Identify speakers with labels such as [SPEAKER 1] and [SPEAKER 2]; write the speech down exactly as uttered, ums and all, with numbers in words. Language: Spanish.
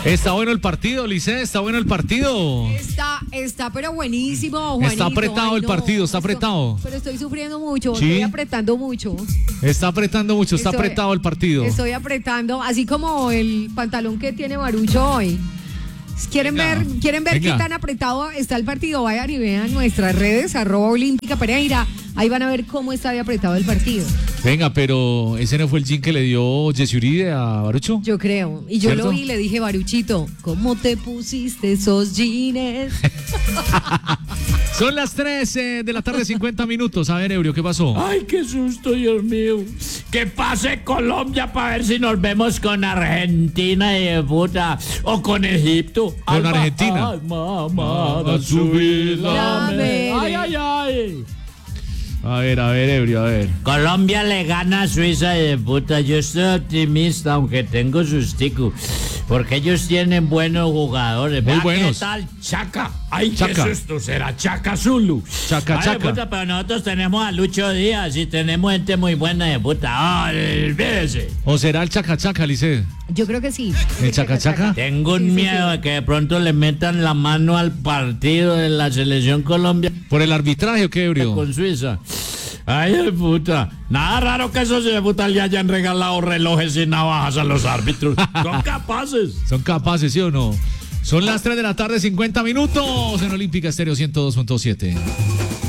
[SPEAKER 1] Está bueno el partido, Lice, está bueno el partido.
[SPEAKER 2] Está, está, pero buenísimo, Juanito.
[SPEAKER 1] Está apretado
[SPEAKER 2] Ay,
[SPEAKER 1] el
[SPEAKER 2] no,
[SPEAKER 1] partido, está
[SPEAKER 2] esto-
[SPEAKER 1] apretado.
[SPEAKER 2] Pero estoy sufriendo mucho,
[SPEAKER 1] ¿Sí?
[SPEAKER 2] estoy apretando mucho.
[SPEAKER 1] Está apretando mucho, está
[SPEAKER 2] Estoy-
[SPEAKER 1] apretado el partido.
[SPEAKER 2] Estoy apretando, así como el pantalón que tiene Barucho hoy. ¿Quieren
[SPEAKER 1] Venga,
[SPEAKER 2] ver, ¿quieren ver
[SPEAKER 1] venga.
[SPEAKER 2] qué tan apretado está el partido? Vayan y vean nuestras redes, arroba Olímpica Pereira. Ahí van a ver cómo está de apretado el partido.
[SPEAKER 1] Venga, pero ese no fue el jean que le dio Jessy Uribe a Barucho.
[SPEAKER 2] Yo creo. Y yo
[SPEAKER 1] ¿Cierto?
[SPEAKER 2] lo vi y le dije, Baruchito, ¿cómo te pusiste esos jeans?
[SPEAKER 1] Son las tres eh, de la tarde, cincuenta minutos. A ver, Ebrio, ¿qué pasó?
[SPEAKER 3] Ay, qué susto, Dios mío. Que pase Colombia para ver si nos vemos con Argentina de puta. O con Egipto.
[SPEAKER 1] Con
[SPEAKER 3] Alma,
[SPEAKER 1] Argentina.
[SPEAKER 3] alma amada, subídame. Ay, ay, ay.
[SPEAKER 1] A ver, a ver, Ebrio, a ver.
[SPEAKER 3] Colombia le gana a Suiza de puta. Yo estoy optimista, aunque tengo sustico. Porque ellos tienen buenos jugadores.
[SPEAKER 1] Muy
[SPEAKER 3] Vea
[SPEAKER 1] buenos.
[SPEAKER 3] ¿Qué tal Chaca? Ay,
[SPEAKER 1] Chaca.
[SPEAKER 3] qué susto. Será Chaca Zulu.
[SPEAKER 1] Chaca,
[SPEAKER 3] Ay,
[SPEAKER 1] Chaca.
[SPEAKER 3] puta, pero nosotros tenemos a Lucho Díaz y tenemos gente muy buena de puta. Ay, olvídese.
[SPEAKER 1] ¿O será el chacachaca, Lice?
[SPEAKER 2] Yo creo que sí.
[SPEAKER 1] ¿El chacachaca?
[SPEAKER 3] Tengo un
[SPEAKER 2] Sí, sí,
[SPEAKER 3] miedo
[SPEAKER 2] sí.
[SPEAKER 3] de que de pronto le metan la mano al partido de la selección Colombia
[SPEAKER 1] ¿Por el arbitraje o qué, Ebrio?
[SPEAKER 3] con Suiza. Ay, de puta. Nada raro que esos de puta le hayan regalado relojes y navajas a los árbitros. Son capaces.
[SPEAKER 1] ¿Son capaces, sí o no? Son las tres de la tarde, cincuenta minutos en Olímpica Estéreo ciento dos punto siete.